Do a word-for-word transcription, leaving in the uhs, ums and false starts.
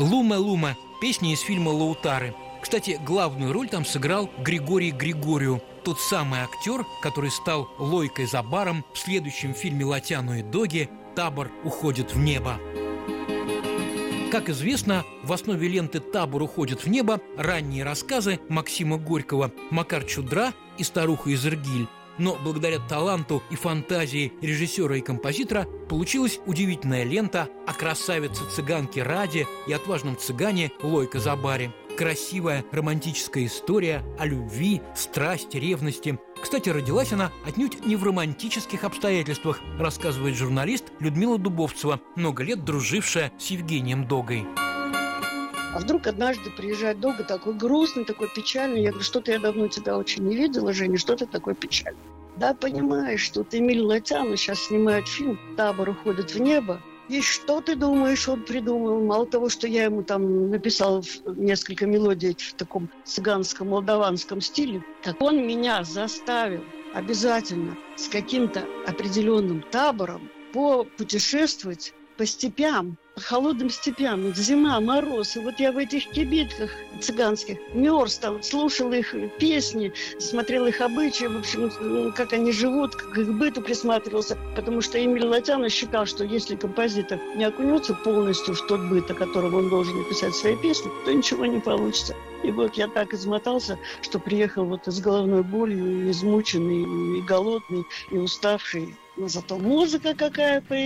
«Лума-Лума» – песня из фильма «Лаутары». Кстати, главную роль там сыграл Григорий Григориу, тот самый актер, который стал Лойкой Забаром в следующем фильме Латяну и Доги «Табор уходит в небо». Как известно, в основе ленты «Табор уходит в небо» ранние рассказы Максима Горького «Макар Чудра» и «Старуха из Иргиль». Но благодаря таланту и фантазии режиссера и композитора получилась удивительная лента о красавице-цыганке Раде и отважном цыгане Лойко Забаре. Красивая романтическая история о любви, страсти, ревности. Кстати, родилась она отнюдь не в романтических обстоятельствах, рассказывает журналист Людмила Дубовцева, много лет дружившая с Евгением Догой. А вдруг однажды приезжает Дога, такой грустный, такой печальный. Я говорю, что-то я давно тебя очень не видела, Женя, что ты такой печальный? Да, понимаешь, что ты Эмиль Латяну сейчас снимает фильм «Табор уходит в небо». И что ты думаешь, он придумал? Мало того, что я ему там написал несколько мелодий в таком цыганском, молдаванском стиле, так он меня заставил обязательно с каким-то определенным табором попутешествовать по степям, по холодным степям. Это зима, мороз. И вот я в этих кибитках цыганских мерз там, слушал их песни, смотрел их обычаи, в общем, как они живут, как их быту присматривался. Потому что Эмиль Латяну считал, что если композитор не окунется полностью в тот быт, о котором он должен написать свои песни, то ничего не получится. И вот я так измотался, что приехал вот с головной болью, измученный, и голодный, и уставший. Но зато музыка какая появилась.